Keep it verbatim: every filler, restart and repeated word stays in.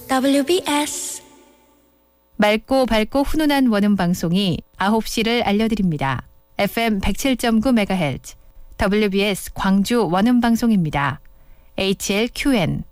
더블유비에스 맑고 밝고 훈훈한 원음 방송이 아홉 시를 알려드립니다. 에프엠 백칠 점 구 메가헤르츠 더블유비에스 광주 원음 방송입니다. 에이치엘큐엔